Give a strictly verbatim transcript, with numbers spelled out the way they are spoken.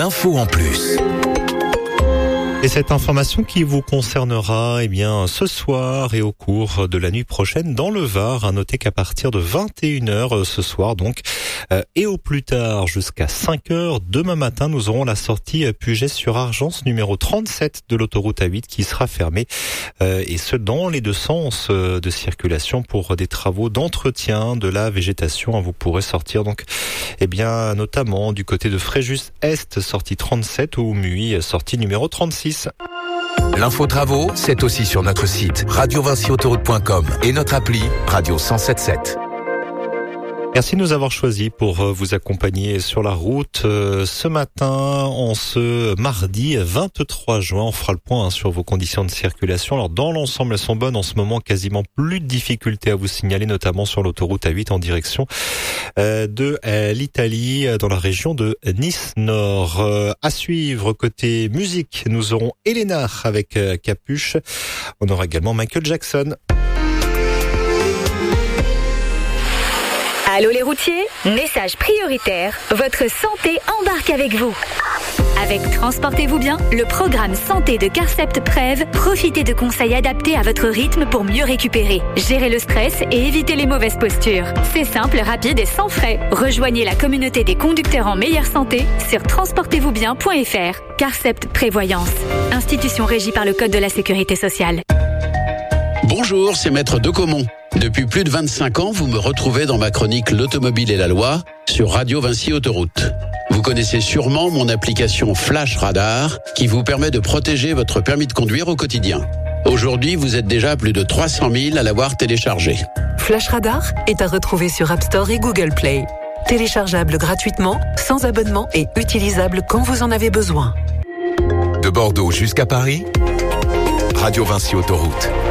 l'info en plus. Et cette information qui vous concernera, eh bien, ce soir et au cours de la nuit prochaine dans le Var. À noter qu'à partir de vingt et une heures ce soir, donc, euh, et au plus tard jusqu'à cinq heures demain matin, nous aurons la sortie Puget sur Argence numéro trente-sept de l'autoroute A huit qui sera fermée, euh, et ce dans les deux sens euh, de circulation pour des travaux d'entretien de la végétation. Vous pourrez sortir donc, eh bien, notamment du côté de Fréjus Est, sortie trente-sept, ou Muy, sortie numéro trente-six. L'info travaux, c'est aussi sur notre site radio vinci autoroute point com et notre appli Radio cent sept sept. Merci de nous avoir choisis pour vous accompagner sur la route ce matin, en ce mardi vingt-trois juin. On fera le point sur vos conditions de circulation. Alors dans l'ensemble, elles sont bonnes en ce moment, quasiment plus de difficultés à vous signaler, notamment sur l'autoroute A huit en direction de l'Italie, dans la région de Nice Nord. À suivre côté musique, nous aurons Elena avec Capuche. On aura également Michael Jackson. Allô les routiers, message prioritaire, votre santé embarque avec vous. Avec Transportez-vous bien, le programme santé de Carcept Prev, profitez de conseils adaptés à votre rythme pour mieux récupérer, gérer le stress et éviter les mauvaises postures. C'est simple, rapide et sans frais. Rejoignez la communauté des conducteurs en meilleure santé sur transportez vous bien point f r. Carcept Prévoyance, institution régie par le Code de la Sécurité sociale. Bonjour, c'est Maître Decomont. Depuis plus de vingt-cinq ans, vous me retrouvez dans ma chronique L'automobile et la loi sur Radio Vinci Autoroute. Vous connaissez sûrement mon application Flash Radar qui vous permet de protéger votre permis de conduire au quotidien. Aujourd'hui, vous êtes déjà plus de trois cent mille à l'avoir téléchargé. Flash Radar est à retrouver sur App Store et Google Play. Téléchargeable gratuitement, sans abonnement et utilisable quand vous en avez besoin. De Bordeaux jusqu'à Paris, Radio Vinci Autoroute.